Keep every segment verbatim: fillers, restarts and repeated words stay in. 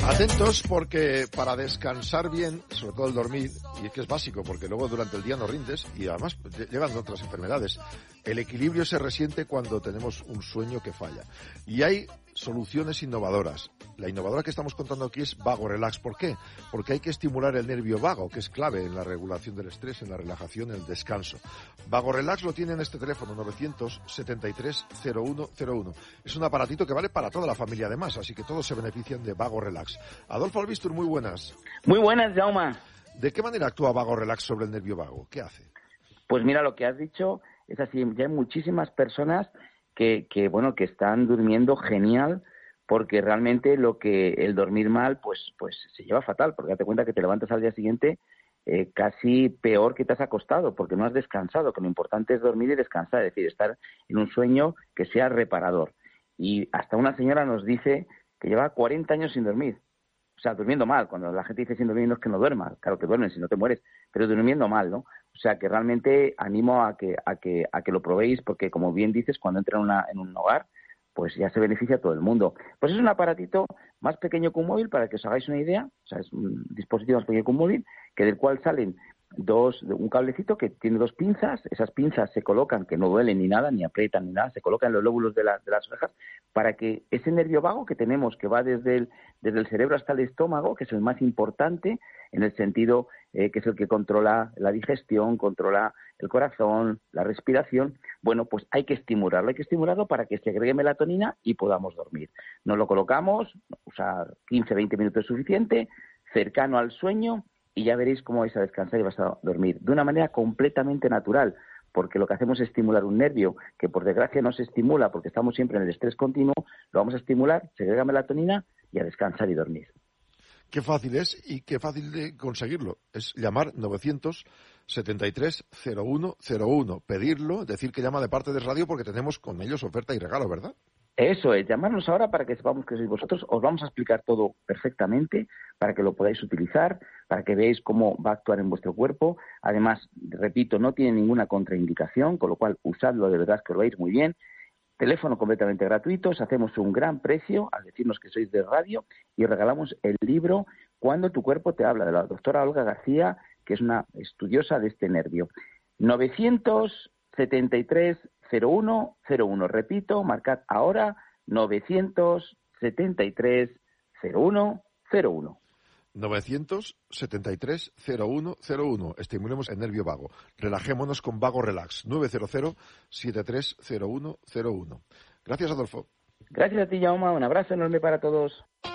Atentos porque para descansar bien, sobre todo el dormir, y es que es básico porque luego durante el día no rindes y además llegan otras enfermedades, el equilibrio se resiente cuando tenemos un sueño que falla. Y hay soluciones innovadoras. La innovadora que estamos contando aquí es Vago Relax. ¿Por qué? Porque hay que estimular el nervio vago, que es clave en la regulación del estrés, en la relajación, en el descanso. Vago Relax lo tiene en este teléfono, novecientos setenta y tres cero uno cero uno. Es un aparatito que vale para toda la familia además, así que todos se benefician de Vago Relax. Adolfo Albistur, muy buenas. Muy buenas, Jaume. ¿De qué manera actúa Vago Relax sobre el nervio vago? ¿Qué hace? Pues mira, lo que has dicho es así. Ya hay muchísimas personas que, que bueno, que están durmiendo genial, porque realmente lo que el dormir mal, pues, pues se lleva fatal, porque date cuenta que te levantas al día siguiente eh, casi peor que te has acostado, porque no has descansado, que lo importante es dormir y descansar, es decir, estar en un sueño que sea reparador. Y hasta una señora nos dice que lleva cuarenta años sin dormir. O sea, durmiendo mal. Cuando la gente dice sin dormir no es que no duermas, claro que duermes si no te mueres, pero durmiendo mal, ¿no? O sea, que realmente animo a que a que a que lo probéis, porque como bien dices, cuando entra en, una, en un hogar, pues ya se beneficia a todo el mundo. Pues es un aparatito más pequeño que un móvil, para que os hagáis una idea. O sea, es un dispositivo más pequeño que un móvil, que del cual salen dos, un cablecito que tiene dos pinzas. Esas pinzas se colocan, que no duelen ni nada, ni aprietan ni nada, se colocan en los lóbulos de, la, de las orejas, para que ese nervio vago que tenemos, que va desde el, desde el cerebro hasta el estómago, que es el más importante, en el sentido eh, que es el que controla la digestión, controla el corazón, la respiración, bueno, pues hay que estimularlo, hay que estimularlo para que segregue melatonina y podamos dormir. Nos lo colocamos, usar quince a veinte minutos es suficiente, cercano al sueño, y ya veréis cómo vais a descansar y vas a dormir de una manera completamente natural, porque lo que hacemos es estimular un nervio que por desgracia no se estimula porque estamos siempre en el estrés continuo, lo vamos a estimular, segrega melatonina y a descansar y dormir. Qué fácil es y qué fácil de conseguirlo. Es llamar novecientos setenta y tres cero uno cero uno, pedirlo, decir que llama de parte de radio porque tenemos con ellos oferta y regalo, ¿verdad? Eso es, llamarnos ahora para que sepamos que sois vosotros. Os vamos a explicar todo perfectamente para que lo podáis utilizar, para que veáis cómo va a actuar en vuestro cuerpo. Además, repito, no tiene ninguna contraindicación, con lo cual usadlo, de verdad que os vais muy bien. Teléfono completamente gratuito, os hacemos un gran precio al decirnos que sois de radio y regalamos el libro Cuando tu cuerpo te habla, de la doctora Olga García, que es una estudiosa de este nervio. novecientos setenta y tres cero uno cero uno, repito, marcad ahora novecientos setenta y tres cero uno cero uno. novecientos setenta y tres cero uno cero uno. Estimulemos el nervio vago. Relajémonos con Vago Relax. nueve cero cero siete tres cero uno cero uno. Gracias, Adolfo. Gracias a ti, Jaume. Un abrazo enorme para todos.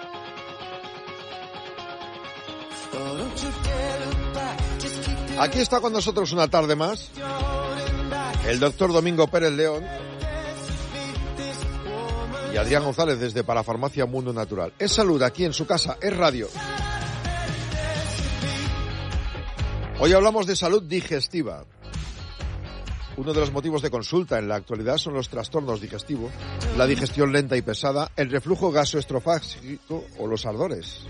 Aquí está con nosotros una tarde más el doctor Domingo Pérez León y Adrián González desde Parafarmacia Mundo Natural. Es salud aquí en su casa, es radio. Hoy hablamos de salud digestiva. Uno de los motivos de consulta en la actualidad son los trastornos digestivos, la digestión lenta y pesada, el reflujo gastroesofágico o los ardores.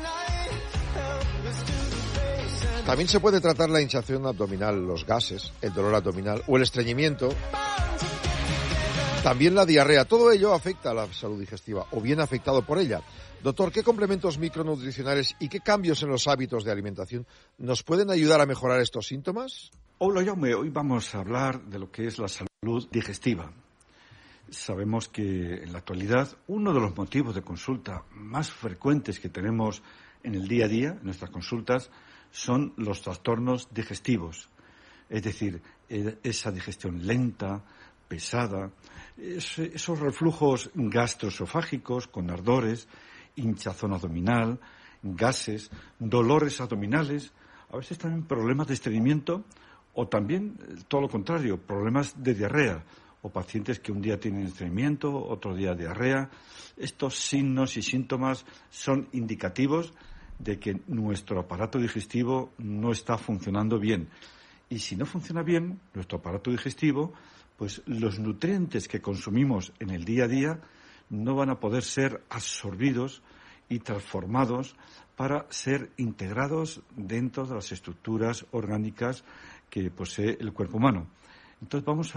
También se puede tratar la hinchazón abdominal, los gases, el dolor abdominal o el estreñimiento. También la diarrea. Todo ello afecta a la salud digestiva o viene afectado por ella. Doctor, ¿qué complementos micronutricionales y qué cambios en los hábitos de alimentación nos pueden ayudar a mejorar estos síntomas? Hola, Jaume. Hoy vamos a hablar de lo que es la salud digestiva. Sabemos que en la actualidad uno de los motivos de consulta más frecuentes que tenemos en el día a día, en nuestras consultas, son los trastornos digestivos. Es decir, esa digestión lenta, pesada, esos reflujos gastroesofágicos con ardores, hinchazón abdominal, gases, dolores abdominales, a veces también problemas de estreñimiento o también todo lo contrario, problemas de diarrea o pacientes que un día tienen estreñimiento, otro día diarrea. Estos signos y síntomas son indicativos de que nuestro aparato digestivo no está funcionando bien. Y si no funciona bien nuestro aparato digestivo, pues los nutrientes que consumimos en el día a día no van a poder ser absorbidos y transformados para ser integrados dentro de las estructuras orgánicas que posee el cuerpo humano. Entonces vamos a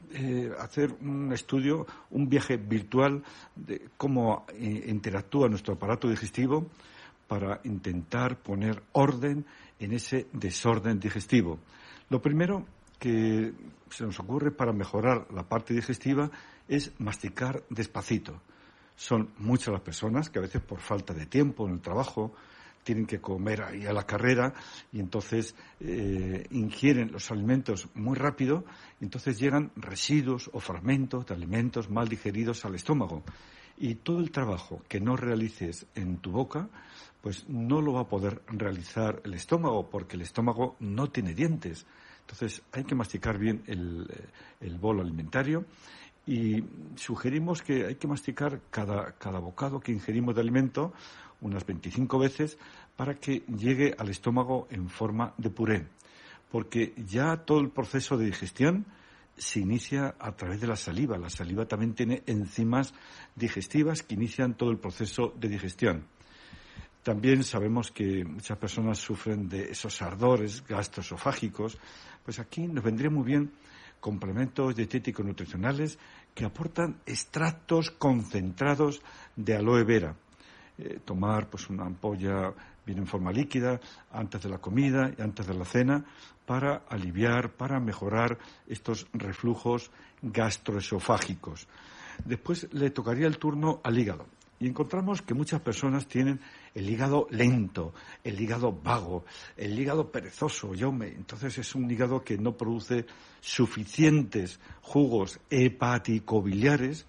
eh, hacer un estudio, un viaje virtual de cómo eh, interactúa nuestro aparato digestivo para intentar poner orden en ese desorden digestivo. Lo primero que se nos ocurre para mejorar la parte digestiva es masticar despacito. Son muchas las personas que a veces por falta de tiempo en el trabajo tienen que comer ahí a la carrera y entonces eh, ingieren los alimentos muy rápido y entonces llegan residuos o fragmentos de alimentos mal digeridos al estómago. Y todo el trabajo que no realices en tu boca, pues no lo va a poder realizar el estómago, porque el estómago no tiene dientes. Entonces hay que masticar bien el, el bolo alimentario y sugerimos que hay que masticar cada, cada bocado que ingerimos de alimento unas veinticinco veces para que llegue al estómago en forma de puré, porque ya todo el proceso de digestión se inicia a través de la saliva. La saliva también tiene enzimas digestivas que inician todo el proceso de digestión. También sabemos que muchas personas sufren de esos ardores gastroesofágicos. Pues aquí nos vendría muy bien complementos dietéticos nutricionales que aportan extractos concentrados de aloe vera. Eh, tomar pues una ampolla bien en forma líquida antes de la comida y antes de la cena para aliviar, para mejorar estos reflujos gastroesofágicos. Después le tocaría el turno al hígado. Y encontramos que muchas personas tienen el hígado lento, el hígado vago, el hígado perezoso. Entonces es un hígado que no produce suficientes jugos hepaticobiliares.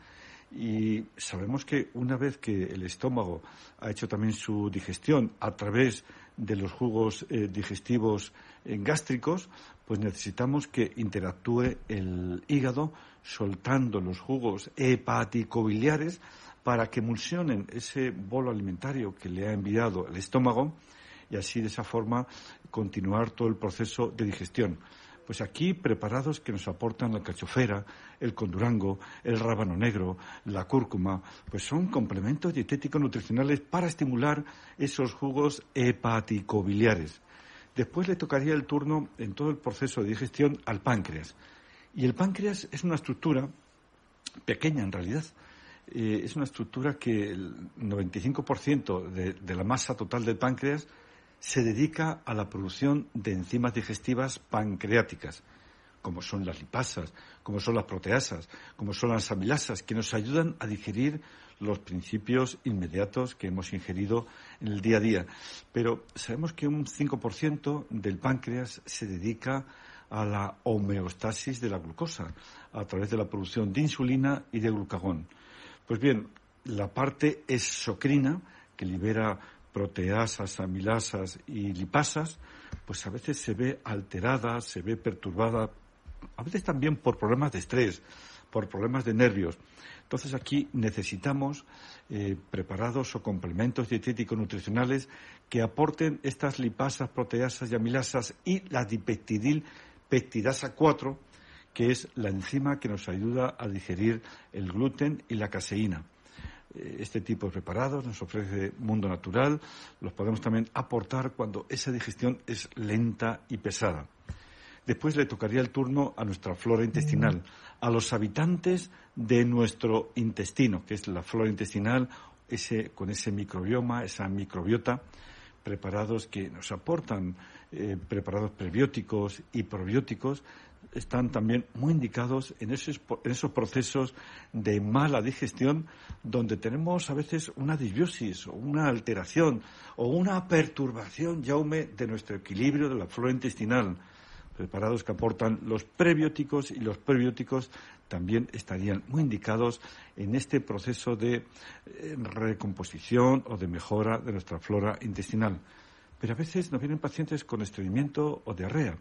Y sabemos que una vez que el estómago ha hecho también su digestión a través de los jugos eh, digestivos eh, gástricos, pues necesitamos que interactúe el hígado soltando los jugos hepaticobiliares para que emulsionen ese bolo alimentario que le ha enviado el estómago y así de esa forma continuar todo el proceso de digestión. Pues aquí preparados que nos aportan la cachofera, el condurango, el rábano negro, la cúrcuma, pues son complementos dietéticos nutricionales para estimular esos jugos hepaticobiliares. Después le tocaría el turno en todo el proceso de digestión al páncreas. Y el páncreas es una estructura pequeña en realidad. Eh, es una estructura que el noventa y cinco por ciento de, de la masa total del páncreas se dedica a la producción de enzimas digestivas pancreáticas, como son las lipasas, como son las proteasas, como son las amilasas, que nos ayudan a digerir los principios inmediatos que hemos ingerido en el día a día. Pero sabemos que un cinco por ciento del páncreas se dedica a la homeostasis de la glucosa, a través de la producción de insulina y de glucagón. Pues bien, la parte exocrina, que libera proteasas, amilasas y lipasas, pues a veces se ve alterada, se ve perturbada, a veces también por problemas de estrés, por problemas de nervios. Entonces aquí necesitamos eh, preparados o complementos dietéticos nutricionales que aporten estas lipasas, proteasas y amilasas y la dipeptidil peptidasa cuatro, que es la enzima que nos ayuda a digerir el gluten y la caseína. Este tipo de preparados nos ofrece Mundo Natural, los podemos también aportar cuando esa digestión es lenta y pesada. Después le tocaría el turno a nuestra flora intestinal, a los habitantes de nuestro intestino, que es la flora intestinal, ese, con ese microbioma, esa microbiota, preparados que nos aportan, eh, preparados prebióticos y probióticos, están también muy indicados en esos, en esos procesos de mala digestión donde tenemos a veces una disbiosis o una alteración o una perturbación, Jaume, de nuestro equilibrio de la flora intestinal. Preparados que aportan los prebióticos y los prebióticos también estarían muy indicados en este proceso de eh, recomposición o de mejora de nuestra flora intestinal. Pero a veces nos vienen pacientes con estreñimiento o diarrea.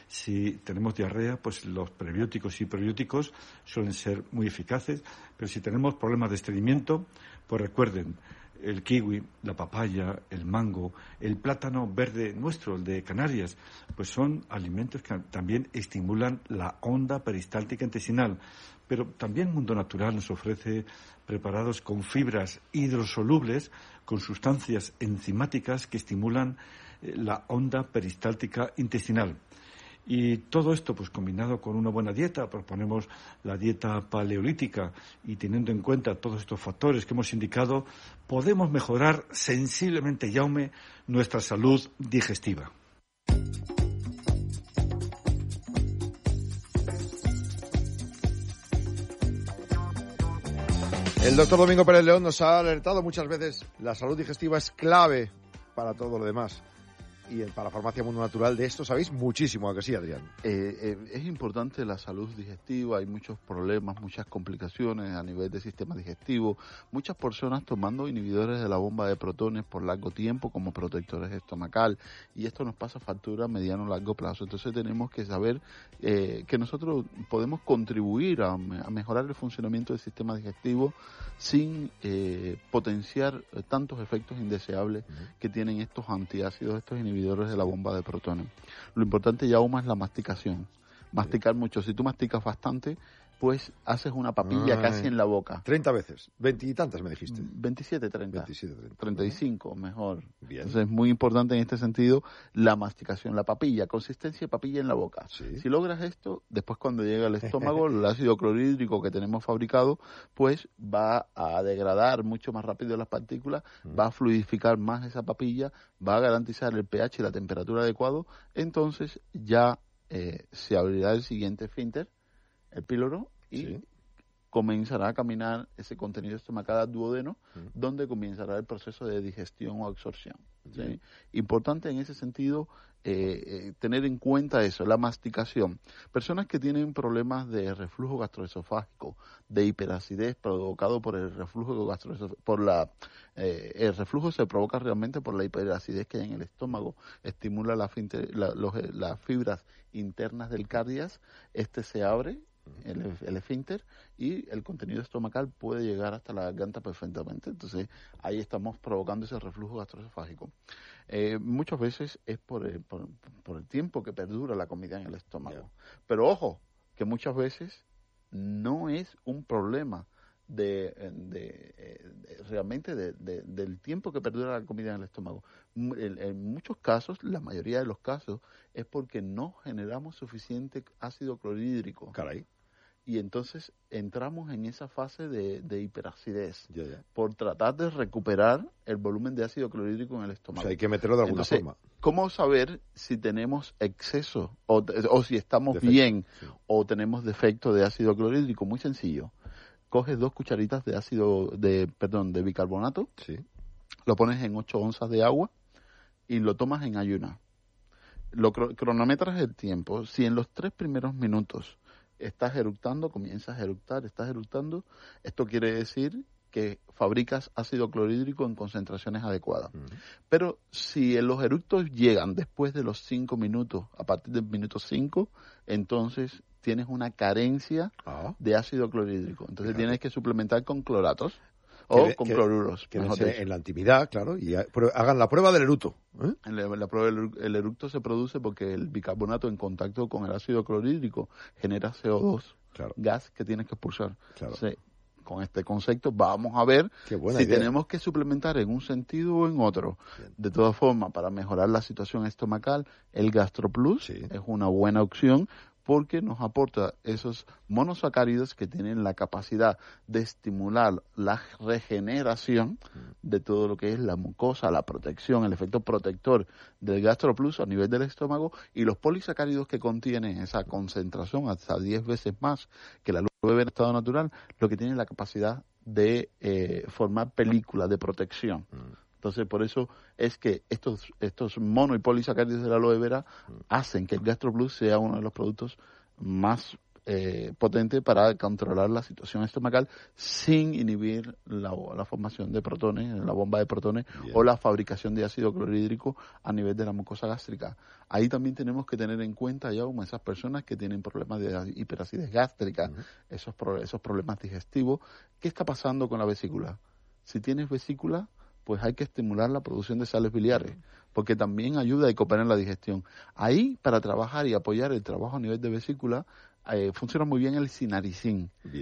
Si tenemos diarrea, pues los prebióticos y probióticos suelen ser muy eficaces, pero si tenemos problemas de estreñimiento, pues recuerden, el kiwi, la papaya, el mango, el plátano verde nuestro, el de Canarias, pues son alimentos que también estimulan la onda peristáltica intestinal. Pero también Mundo Natural nos ofrece preparados con fibras hidrosolubles, con sustancias enzimáticas que estimulan la onda peristáltica intestinal. Y todo esto, pues combinado con una buena dieta, proponemos la dieta paleolítica y teniendo en cuenta todos estos factores que hemos indicado, podemos mejorar sensiblemente, Jaume, nuestra salud digestiva. El doctor Domingo Pérez León nos ha alertado muchas veces, la salud digestiva es clave para todo lo demás. Y para Farmacia Mundo Natural de esto sabéis muchísimo, ¿a que sí, Adrián? Eh, eh, es importante la salud digestiva, hay muchos problemas, muchas complicaciones a nivel del sistema digestivo, muchas personas tomando inhibidores de la bomba de protones por largo tiempo como protectores estomacal, y esto nos pasa factura a mediano o largo plazo. Entonces tenemos que saber eh, que nosotros podemos contribuir a, a mejorar el funcionamiento del sistema digestivo sin eh, potenciar tantos efectos indeseables uh-huh. que tienen estos antiácidos, estos inhibidores de la bomba de protones. Lo importante, Jaume, es la masticación. Masticar mucho. Si tú masticas bastante, pues haces una papilla Ay, casi en la boca. treinta veces. veintitantas me dijiste. veintisiete, treinta. veintisiete, treinta. treinta y cinco, mejor. Bien. Entonces es muy importante en este sentido la masticación, la papilla, consistencia de papilla en la boca. Sí. Si logras esto, después cuando llega al estómago, el ácido clorhídrico que tenemos fabricado, pues va a degradar mucho más rápido las partículas, mm. va a fluidificar más esa papilla, va a garantizar el pH y la temperatura adecuado, entonces ya eh, se abrirá el siguiente esfínter, el píloro, y sí. comenzará a caminar ese contenido estomacal al duodeno, mm. donde comenzará el proceso de digestión o absorción. ¿sí? Mm. Importante en ese sentido eh, eh, tener en cuenta eso, la masticación. Personas que tienen problemas de reflujo gastroesofágico, de hiperacidez provocado por el reflujo gastroesofágico, por la eh, el reflujo se provoca realmente por la hiperacidez que hay en el estómago, estimula la, la, los, las fibras internas del cardias, este se abre, El, el esfínter, y el contenido estomacal puede llegar hasta la garganta perfectamente. Entonces ahí estamos provocando ese reflujo gastroesofágico. Eh, muchas veces es por el, por, por el tiempo que perdura la comida en el estómago. Yeah. Pero ojo, que muchas veces no es un problema de, de, de realmente de, de, del tiempo que perdura la comida en el estómago. En, en muchos casos, la mayoría de los casos, es porque no generamos suficiente ácido clorhídrico. Caray. Y entonces entramos en esa fase de, de hiperacidez ya, ya. por tratar de recuperar el volumen de ácido clorhídrico en el estómago. O sea, hay que meterlo de alguna entonces, forma. ¿Cómo saber si tenemos exceso o, o si estamos defecto, bien sí. o tenemos defecto de ácido clorhídrico? Muy sencillo. Coges dos cucharitas de ácido, de perdón, de bicarbonato, sí. lo pones en ocho onzas de agua y lo tomas en ayunas. Lo cro- cronometras el tiempo. Si en los tres primeros minutos estás eructando, comienzas a eructar, estás eructando, esto quiere decir que fabricas ácido clorhídrico en concentraciones adecuadas. Uh-huh. Pero si los eructos llegan después de los cinco minutos, a partir del minuto cinco, entonces tienes una carencia uh-huh. de ácido clorhídrico. Entonces uh-huh. tienes que suplementar con cloratos o que, con que, cloruros. Que en la intimidad, claro, y hagan la prueba del eructo. ¿eh? En la, la prueba del el eructo se produce porque el bicarbonato en contacto con el ácido clorhídrico genera C O dos, claro. gas que tienes que expulsar. Claro. Se, con este concepto vamos a ver si idea. tenemos que suplementar en un sentido o en otro. Bien. De todas formas, para mejorar la situación estomacal, el GastroPlus sí. es una buena opción porque nos aporta esos monosacáridos que tienen la capacidad de estimular la regeneración de todo lo que es la mucosa, la protección, el efecto protector del GastroPlus a nivel del estómago, y los polisacáridos que contienen esa concentración hasta diez veces más que la aloe vera en estado natural, lo que tienen la capacidad de eh, formar película de protección. Entonces, por eso es que estos estos mono y polisacáridos de la aloe vera hacen que el GastroPlus sea uno de los productos más eh, potentes para controlar la situación estomacal sin inhibir la, la formación de protones, la bomba de protones Bien. o la fabricación de ácido clorhídrico a nivel de la mucosa gástrica. Ahí también tenemos que tener en cuenta ya como esas personas que tienen problemas de hiperacidez gástrica, uh-huh. esos, esos problemas digestivos. ¿Qué está pasando con la vesícula? Si tienes vesícula, pues hay que estimular la producción de sales biliares, porque también ayuda y coopera en la digestión. Ahí, para trabajar y apoyar el trabajo a nivel de vesícula, eh, funciona muy bien el sinaricin. Bien.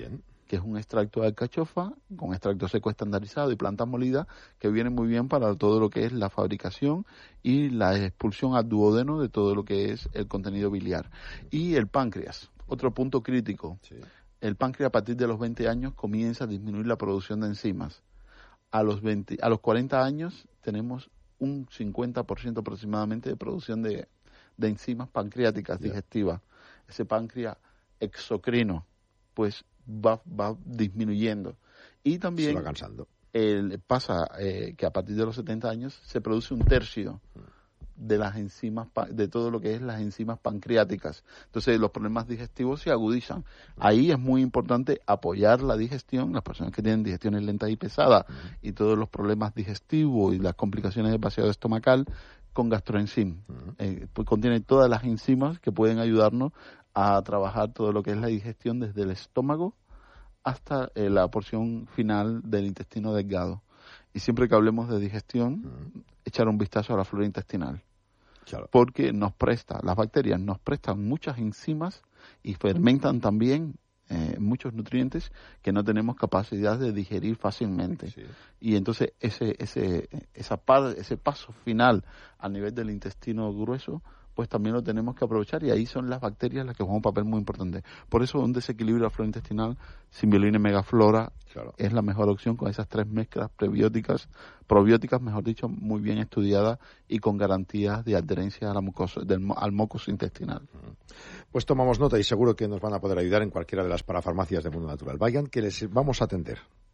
que es un extracto de alcachofa con extracto seco estandarizado y plantas molidas, que viene muy bien para todo lo que es la fabricación y la expulsión al duodeno de todo lo que es el contenido biliar. Y el páncreas, otro punto crítico. Sí. El páncreas a partir de los veinte años comienza a disminuir la producción de enzimas. A los veinte, a los cuarenta años tenemos un cincuenta por ciento aproximadamente de producción de, de enzimas pancreáticas yeah. digestivas. Ese páncreas exocrino pues va, va disminuyendo. Y también se va cansando. El, pasa eh, que a partir de los setenta años se produce un tercio de las enzimas, de todo lo que es las enzimas pancreáticas. Entonces los problemas digestivos se agudizan. Ahí es muy importante apoyar la digestión, las personas que tienen digestiones lentas y pesadas uh-huh. y todos los problemas digestivos y las complicaciones del vaciado estomacal con gastroenzim. Uh-huh. Eh, pues contiene todas las enzimas que pueden ayudarnos a trabajar todo lo que es la digestión desde el estómago hasta eh, la porción final del intestino delgado. Y siempre que hablemos de digestión, uh-huh. echar un vistazo a la flora intestinal. Claro. Porque nos presta, las bacterias nos prestan muchas enzimas y fermentan también eh, muchos nutrientes que no tenemos capacidad de digerir fácilmente. Sí. Y entonces ese ese esa par, ese paso final a nivel del intestino grueso, pues también lo tenemos que aprovechar, y ahí son las bacterias las que juegan un papel muy importante. Por eso un desequilibrio de la flora intestinal, Symbiolina y Megaflora, claro. es la mejor opción con esas tres mezclas prebióticas, probióticas, mejor dicho, muy bien estudiadas y con garantías de adherencia a la mucosa, del, al mucoso intestinal. Pues tomamos nota y seguro que nos van a poder ayudar en cualquiera de las parafarmacias de Mundo Natural. Vayan, que les vamos a atender.